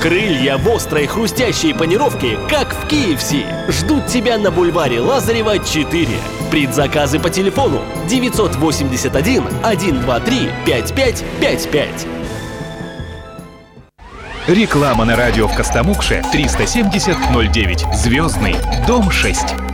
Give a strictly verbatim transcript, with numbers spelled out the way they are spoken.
Крылья в острой хрустящей панировке, как в кей эф си, ждут тебя на бульваре Лазарева, четыре. Предзаказы по телефону девятьсот восемьдесят один сто двадцать три пятьдесят пять пятьдесят пять. Реклама на радио в Костомукше триста семьдесят ноль девять. Звездный, дом шесть.